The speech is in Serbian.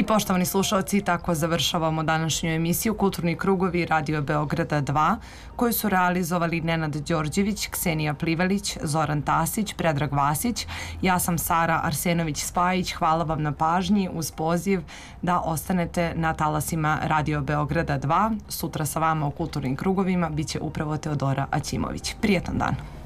I poštovani slušalci, tako završavamo današnju emisiju Kulturni krugovi Radio Beograda 2, koju su realizovali Nenad Đorđević, Ksenija Plivelić, Zoran Tasić, Predrag Vasić. Ja sam Sara Arsenović-Spajić. Hvala vam na pažnji uz poziv da ostanete na talasima Radio Beograda 2. Sutra sa vama u Kulturnim krugovima biće upravo Teodora Aćimović. Prijetan dan.